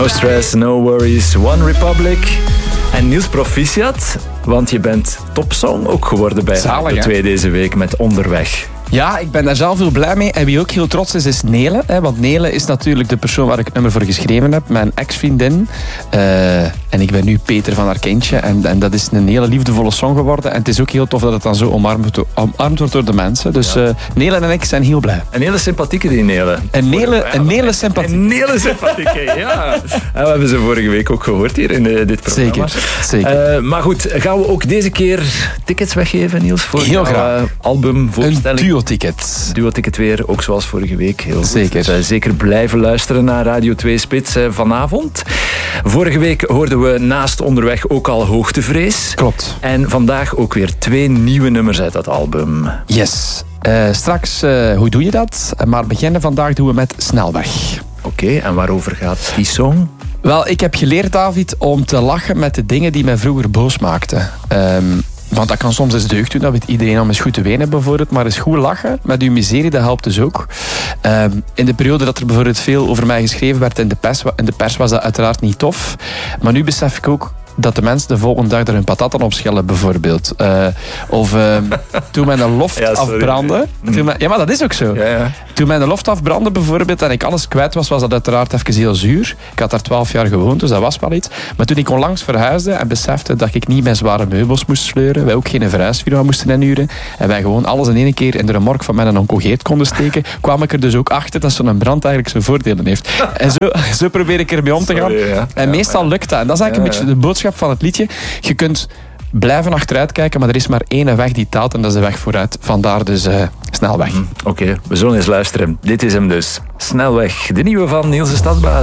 stress, no worries, One Republic. En Niels, proficiat, want je bent topsong ook geworden bij Radio 2 deze week met Onderweg. Ja, ik ben daar zelf heel blij mee. En wie ook heel trots is Nele. Want Nele is natuurlijk de persoon waar ik het nummer voor geschreven heb. Mijn ex-vriendin. En ik ben nu Peter van haar kindje. En dat is een hele liefdevolle song geworden. En het is ook heel tof dat het dan zo omarmd wordt door de mensen. Dus Nele en ik zijn heel blij. Een hele sympathieke die Nele. Een hele sympathieke. Een hele sympathieke, ja. En we hebben ze vorige week ook gehoord hier in dit programma. Zeker. Maar goed, gaan we ook deze keer tickets weggeven, Niels? Voor heel graag. Albumvoorstelling. Een Duo-ticket weer, ook zoals vorige week. Heel zeker. Dus, zeker blijven luisteren naar Radio 2 Spits vanavond. Vorige week hoorden we naast Onderweg ook al Hoogtevrees. Klopt. En vandaag ook weer 2 nieuwe nummers uit dat album. Yes. Straks, hoe doe je dat? Maar beginnen vandaag doen we met Snelweg. Oké, en waarover gaat die song? Wel, ik heb geleerd, David, om te lachen met de dingen die mij vroeger boos maakten. Want dat kan soms eens deugd doen, dat weet iedereen om eens goed te wenen bijvoorbeeld. Maar eens goed lachen met uw miserie, dat helpt dus ook. In de periode dat er bijvoorbeeld veel over mij geschreven werd in de pers was dat uiteraard niet tof. Maar nu besef ik ook dat de mensen de volgende dag er hun patat aan opschellen, bijvoorbeeld. Toen mijn loft afbrandde. Ja, maar dat is ook zo. Ja. Toen mijn loft afbrandde, bijvoorbeeld, en ik alles kwijt was dat uiteraard even heel zuur. Ik had daar 12 jaar gewoond, dus dat was wel iets. Maar toen ik onlangs verhuisde en besefte dat ik niet met zware meubels moest sleuren, wij ook geen verhuisfirma moesten inhuren, en wij gewoon alles in één keer in de remork van mijn oncogeert konden steken, kwam ik er dus ook achter dat zo'n brand eigenlijk zijn voordelen heeft. En zo probeer ik ermee om te gaan. En meestal lukt dat. En dat is eigenlijk een beetje de boodschap van het liedje. Je kunt blijven achteruit kijken, maar er is maar één weg die telt en dat is de weg vooruit. Vandaar dus Snelweg. Oké, we zullen eens luisteren. Dit is hem dus. Snelweg, de nieuwe van Niels de Stadsbaas.